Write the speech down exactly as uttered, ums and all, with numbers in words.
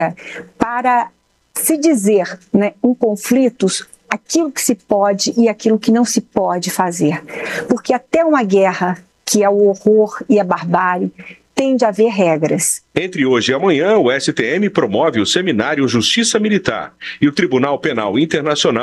para se dizer, né, em conflitos aquilo que se pode e aquilo que não se pode fazer. Porque até uma guerra, que é o horror e a barbárie, tem de haver regras. Entre hoje e amanhã, o S T M promove o seminário Justiça Militar e o Tribunal Penal Internacional